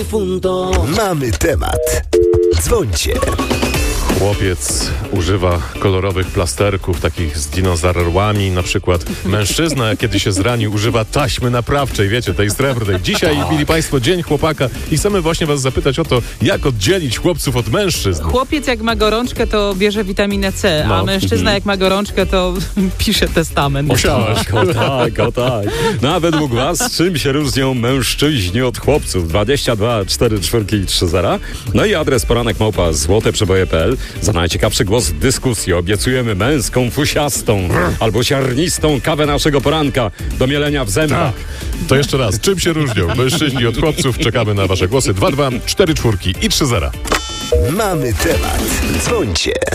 Mamy temat. Dzwońcie. Chłopiec używa kolorowych plasterków, takich z dinozaurami na przykład. Mężczyzna, kiedy się zranił, używa taśmy naprawczej, wiecie, tej srebrnej. Dzisiaj, mili Państwo, Dzień Chłopaka i chcemy właśnie Was zapytać o to, jak oddzielić chłopców od mężczyzn. Chłopiec jak ma gorączkę, to bierze witaminę C, a mężczyzna jak ma gorączkę, to pisze testament. Musiałaś. O tak. No a według was, czym się różnią mężczyźni od chłopców? 22 4 4 i 3 0. No i adres poranek@złoteprzeboje.pl. Za najciekawszy głos w dyskusji obiecujemy męską, fusiastą albo siarnistą kawę naszego poranka do mielenia w zębach. To jeszcze raz, czym się różnią mężczyźni od chłopców? Czekamy na Wasze głosy. 2, 2, 4, 4 i 3 0. Mamy temat. Dzwońcie.